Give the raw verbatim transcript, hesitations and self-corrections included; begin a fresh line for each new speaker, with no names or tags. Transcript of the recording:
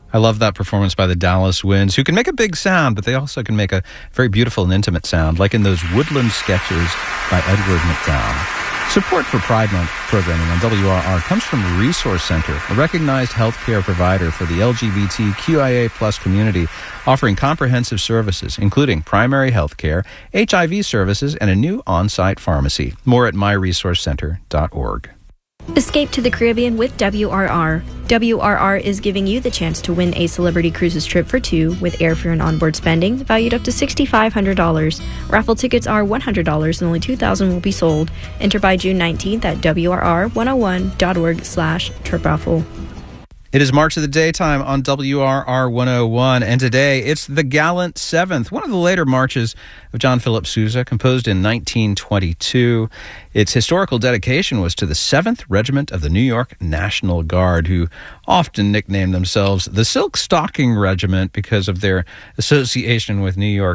I love that performance by the Dallas Winds, who can make a big sound, but they also can make a very beautiful and intimate sound, like in those woodland sketches by Edward McDowell. Support for Pride Month programming on W R R comes from Resource Center, a recognized healthcare provider for the L G B T Q I A plus community, offering comprehensive services, including primary health care, H I V services, and a new on-site pharmacy. More at my resource center dot org.
Escape to the Caribbean with W R R. W R R is giving you the chance to win a Celebrity Cruises trip for two with airfare and onboard spending valued up to six thousand five hundred dollars. Raffle tickets are one hundred dollars and only two thousand will be sold. Enter by June nineteenth at W R R one oh one dot org slash trip raffle.
It is March of the Daytime on W R R one oh one, and today it's the Gallant Seventh, one of the later marches of John Philip Sousa, composed in nineteen twenty-two. Its historical dedication was to the seventh Regiment of the New York National Guard, who often nicknamed themselves the Silk Stocking Regiment because of their association with New York